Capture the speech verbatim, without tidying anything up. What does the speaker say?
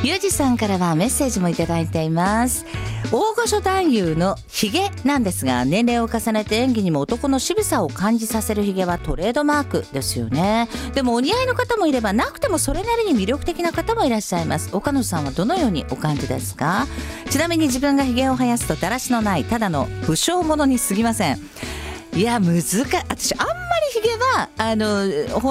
ゆうじさんからはメッセージもいただいています。大御所男優のヒゲなんですが、年齢を重ねて演技にも男の渋さを感じさせるヒゲはトレードマークですよね。でもお似合いの方もいれば、なくてもそれなりに魅力的な方もいらっしゃいます。岡野さんはどのようにお感じですか？ちなみに自分がヒゲを生やすとだらしのないただの不祥者に過ぎません。いや難しい。私あんまりヒゲはあの